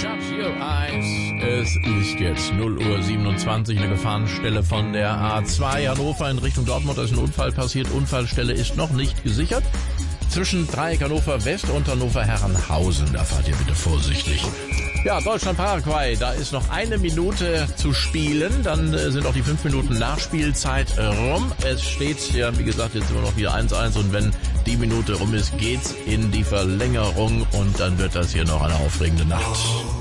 Shut your eyes. Es ist jetzt 0:27 Uhr, eine Gefahrenstelle von der A2 Hannover in Richtung Dortmund. Da ist ein Unfall passiert. Unfallstelle ist noch nicht gesichert. Zwischen Dreieck Hannover West und Hannover Herrenhausen. Da fahrt ihr bitte vorsichtig. Ja, Deutschland-Paraguay, da ist noch 1 Minute zu spielen. Dann sind auch die 5 Minuten Nachspielzeit rum. Es steht, ja, wie gesagt, jetzt immer noch wieder 1:1. Und wenn die Minute rum ist, geht's in die Verlängerung. Und dann wird das hier noch eine aufregende Nacht.